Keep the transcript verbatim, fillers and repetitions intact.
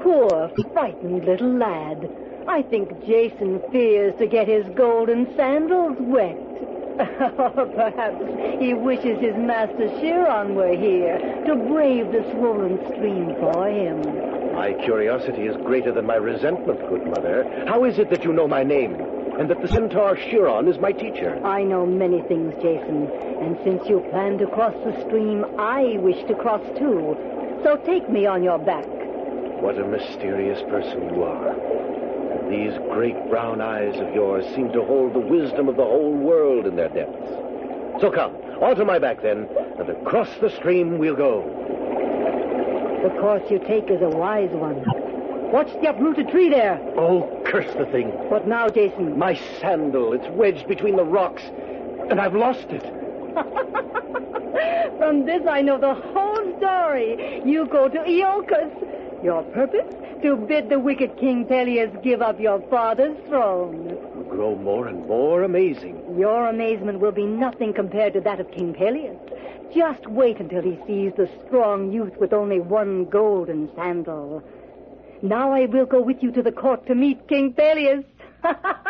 Poor, frightened little lad. I think Jason fears to get his golden sandals wet. Or perhaps he wishes his master Chiron were here to brave the swollen stream for him. My curiosity is greater than my resentment, good mother. How is it that you know my name, and that the centaur Chiron is my teacher? I know many things, Jason, and since you plan to cross the stream, I wish to cross too. So take me on your back. What a mysterious person you are. And these great brown eyes of yours seem to hold the wisdom of the whole world in their depths. So come, onto my back then, and across the stream we'll go. The course you take is a wise one. Watch the uprooted tree there. Oh, curse the thing. What now, Jason? My sandal. It's wedged between the rocks, and I've lost it. From this I know the whole story. You go to Iolcus. Your purpose? To bid the wicked King Peleus give up your father's throne. You grow more and more amazing. Your amazement will be nothing compared to that of King Peleus. Just wait until he sees the strong youth with only one golden sandal. Now I will go with you to the court to meet King Peleus.